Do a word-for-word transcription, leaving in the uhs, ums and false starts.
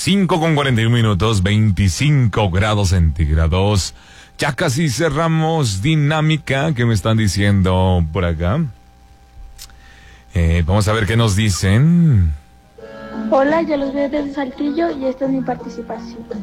cinco con cuarenta y un minutos, veinticinco grados centígrados. Ya casi cerramos dinámica. ¿Qué me están diciendo por acá? Eh, vamos a ver qué nos dicen. Hola, yo los veo desde Saltillo y esta es mi participación.